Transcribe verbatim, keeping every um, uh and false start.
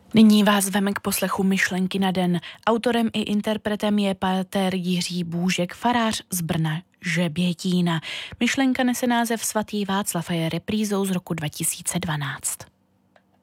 Nyní vás veme k poslechu Myšlenky na den. Autorem i interpretem je páter Jiří Bůžek, farář z Brna Žebětína. Myšlenka nese název Svatý Václav a je reprízou z roku dva tisíce dvanáct.